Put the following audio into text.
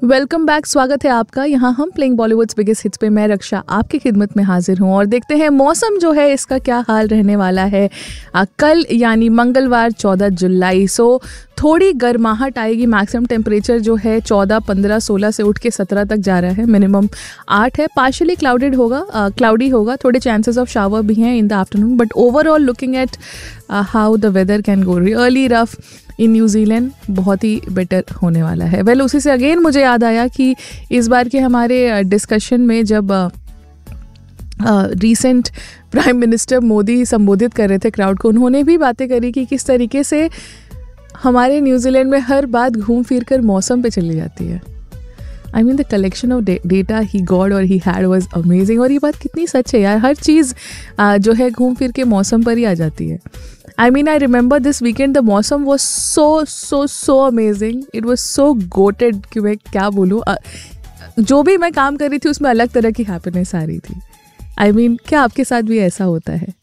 Welcome back, स्वागत है आपका। यहाँ हम प्लेइंग बॉलीवुड्स बिगेस्ट हिट्स पे मैं रक्षा आपकी खिदमत में हाजिर हूँ और देखते हैं मौसम जो है इसका क्या हाल रहने वाला है कल यानी मंगलवार 14 जुलाई। सो थोड़ी गर्माहट आएगी। मैक्सिमम टेम्परेचर जो है 14, 15, 16 से उठ के 17 तक जा रहा है। मिनिमम 8 है। पार्शियली क्लाउडेड होगा, क्लाउडी होगा। थोड़े चांसेस ऑफ शावर भी हैं in the afternoon, but overall looking at how the weather can go really rough in New Zealand, बहुत ही बेटर होने वाला है। वेल उसी से अगेन मुझे याद आया कि इस बार के हमारे डिस्कशन में जब रिसेंट प्राइम मिनिस्टर मोदी संबोधित कर रहे थे क्राउड को, उन्होंने भी बातें करी कि किस तरीके से हमारे न्यूजीलैंड में हर बात घूम फिर कर मौसम पे चली जाती है। I mean the collection of data he God और ही हैड वाज अमेजिंग। और ये बात कितनी सच है यार, हर चीज़ जो है घूम फिर के मौसम पर ही आ जाती है। I mean, I remember this weekend the मौसम was so amazing. It was so goated कि मैं क्या बोलूँ। जो भी मैं काम कर रही थी उसमें अलग तरह की हैप्पीनेस आ रही थी। I mean, क्या आपके साथ भी ऐसा होता है?